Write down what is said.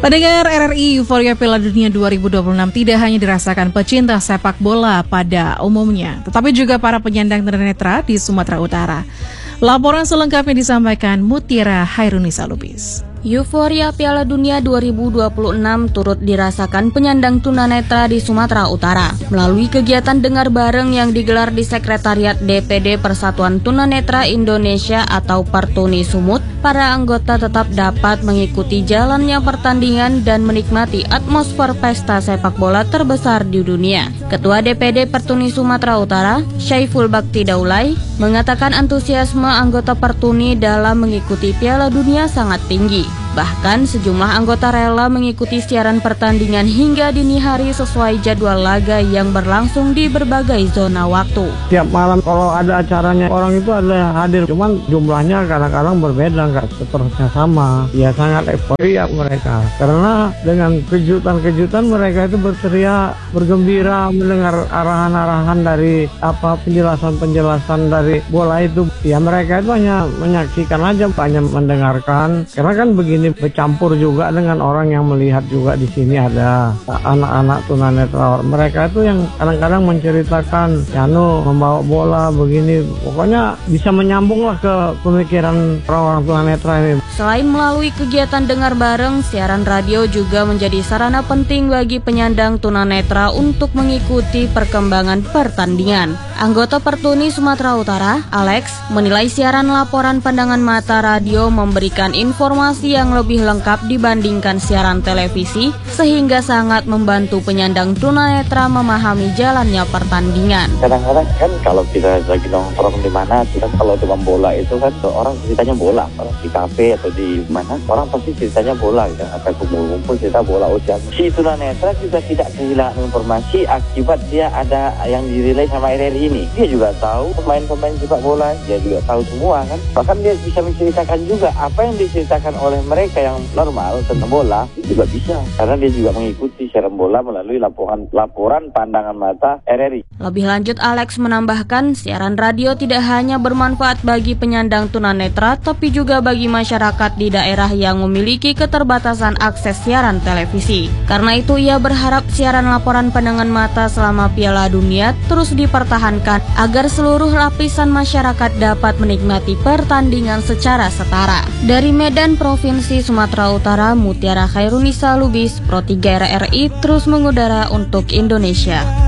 Pendengar RRI, euforia Piala Dunia 2026 tidak hanya dirasakan pecinta sepak bola pada umumnya, tetapi juga para penyandang tunanetra di Sumatera Utara. Laporan selengkapnya disampaikan Mutiara Hairunisa Lubis. Euforia Piala Dunia 2026 turut dirasakan penyandang tunanetra di Sumatera Utara. Melalui kegiatan dengar bareng yang digelar di Sekretariat DPD Persatuan Tunanetra Indonesia atau Pertuni Sumut, para anggota tetap dapat mengikuti jalannya pertandingan dan menikmati atmosfer pesta sepak bola terbesar di dunia. Ketua DPD Pertuni Sumatera Utara, Syaiful Bakti Daulay, mengatakan antusiasme anggota Pertuni dalam mengikuti Piala Dunia sangat tinggi. Bahkan sejumlah anggota rela mengikuti siaran pertandingan hingga dini hari sesuai jadwal laga yang berlangsung di berbagai zona waktu. Tiap malam kalau ada acaranya orang itu ada hadir, cuman jumlahnya kadang-kadang berbeda, nggak seterusnya sama. Ya sangat euforia mereka, karena dengan kejutan-kejutan mereka itu berteriak, bergembira mendengar arahan-arahan dari penjelasan-penjelasan dari bola itu. Ya mereka itu hanya menyaksikan aja, hanya mendengarkan, karena kan begini bercampur juga dengan orang yang melihat juga di sini ada anak-anak tunanetra. Mereka itu yang kadang-kadang menceritakan membawa bola begini, pokoknya bisa menyambung lah ke pemikiran orang tunanetra ini. Selain melalui kegiatan dengar bareng, siaran radio juga menjadi sarana penting bagi penyandang tunanetra untuk mengikuti perkembangan pertandingan. Anggota Pertuni Sumatera Utara, Alex, menilai siaran laporan pandangan mata radio memberikan informasi yang lebih lengkap dibandingkan siaran televisi, sehingga sangat membantu penyandang tunanetra memahami jalannya pertandingan. Kadang-kadang kan kalau kita lagi nongkrong di mana, kan kalau cuma bola itu kan orang ceritanya bola, orang di kafe atau di mana orang pasti ceritanya bola, gitu. Atau kumpul-kumpul cerita bola usia. Si tunanetra juga tidak kehilangan informasi akibat dia ada yang dirilai sama RRI ini. Dia juga tahu pemain-pemain sepak bola, dia juga tahu semua kan. Bahkan dia bisa menceritakan juga apa yang diceritakan oleh mereka yang normal tentang bola, itu juga bisa. Karena dia juga mengikuti siaran bola melalui laporan pandangan mata RRI. Lebih lanjut, Alex menambahkan siaran radio tidak hanya bermanfaat bagi penyandang tunanetra, tapi juga bagi masyarakat di daerah yang memiliki keterbatasan akses siaran televisi. Karena itu ia berharap siaran laporan pandangan mata selama Piala Dunia terus dipertahankan agar seluruh lapisan masyarakat dapat menikmati pertandingan secara setara. Dari Medan, Provinsi Sumatera Utara, Mutiara Hairunisa Lubis, Pro 3 RRI terus mengudara untuk Indonesia.